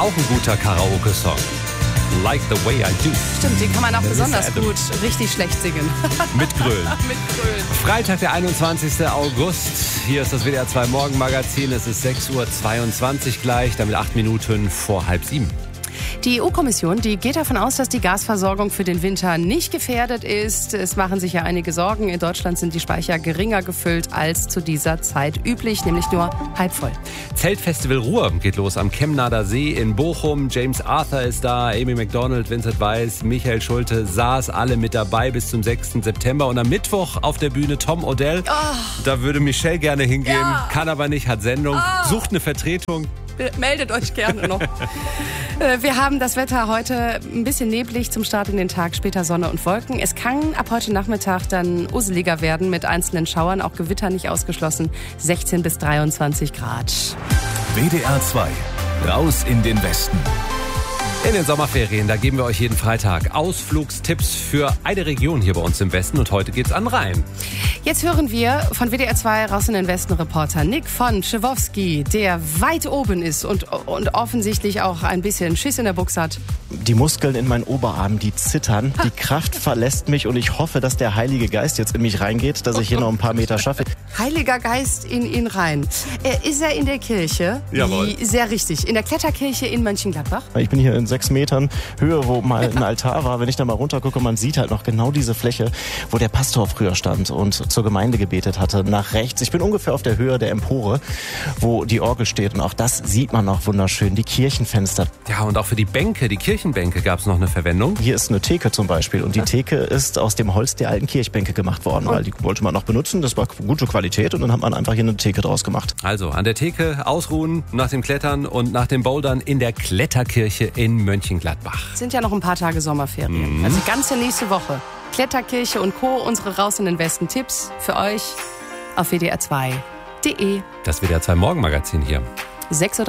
Auch ein guter Karaoke-Song. Like the way I do. Stimmt, den kann man auch besonders gut richtig schlecht singen. Mit Grölen. Mit Grölen. Freitag, der 21. August. Hier ist das WDR 2 Morgenmagazin. Es ist 6.22 Uhr gleich, damit 8 Minuten vor 6:30. Die EU-Kommission, die geht davon aus, dass die Gasversorgung für den Winter nicht gefährdet ist. Es machen sich ja einige Sorgen. In Deutschland sind die Speicher geringer gefüllt als zu dieser Zeit üblich, nämlich nur halb voll. Zeltfestival Ruhr geht los am Chemnader See in Bochum. James Arthur ist da, Amy Macdonald, Vincent Weiss, Michael Schulte, Saas, alle mit dabei bis zum 6. September. Und am Mittwoch auf der Bühne Tom Odell. Da würde Michelle gerne hingehen, kann aber nicht, hat Sendung, sucht eine Vertretung. Meldet euch gerne noch. Wir haben das Wetter heute ein bisschen neblig zum Start in den Tag, später Sonne und Wolken. Es kann ab heute Nachmittag dann useliger werden mit einzelnen Schauern, auch Gewitter nicht ausgeschlossen, 16 bis 23 Grad. WDR 2, raus in den Westen. In den Sommerferien, da geben wir euch jeden Freitag Ausflugstipps für eine Region hier bei uns im Westen. Und heute geht's an Rhein. Jetzt hören wir von WDR 2 raus in den Westen Reporter Nick von Schewowski, der weit oben ist und offensichtlich auch ein bisschen Schiss in der Buchse hat. Die Muskeln in meinen Oberarmen, die zittern. Die Kraft verlässt mich und ich hoffe, dass der Heilige Geist jetzt in mich reingeht, dass ich hier noch ein paar Meter schaffe. Heiliger Geist in ihn rein. Ist er in der Kirche? Jawohl. Sehr richtig. In der Kletterkirche in Mönchengladbach? Ich bin hier in 6 Metern Höhe, wo mal ein Altar war. Wenn ich da mal runter gucke, man sieht halt noch genau diese Fläche, wo der Pastor früher stand und zur Gemeinde gebetet hatte. Nach rechts. Ich bin ungefähr auf der Höhe der Empore, wo die Orgel steht. Und auch das sieht man noch wunderschön. Die Kirchenfenster. Ja, und auch für die Bänke, die Kirchenbänke, gab es noch eine Verwendung. Hier ist eine Theke zum Beispiel. Und die Theke ist aus dem Holz der alten Kirchbänke gemacht worden, weil die wollte man noch benutzen. Das war gute Qualität und dann hat man einfach hier eine Theke draus gemacht. Also an der Theke ausruhen, nach dem Klettern und nach dem Bouldern in der Kletterkirche in Mönchengladbach. Sind ja noch ein paar Tage Sommerferien. Also die ganze nächste Woche. Kletterkirche und Co. Unsere Raus in den Westen Tipps für euch auf WDR2.de. Das WDR 2 Morgenmagazin hier. 6:30 Uhr.